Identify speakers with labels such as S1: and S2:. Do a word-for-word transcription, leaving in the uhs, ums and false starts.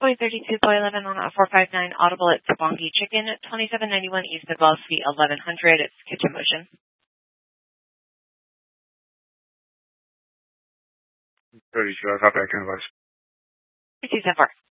S1: Boy thirty-two, boy eleven on a four five nine Audible at Tabongi Chicken, twenty-seven ninety-one East of Wells Suite eleven hundred. It's Kitchen Motion.
S2: thirty-two, I got back in advice.
S1: thirty-two, ten four.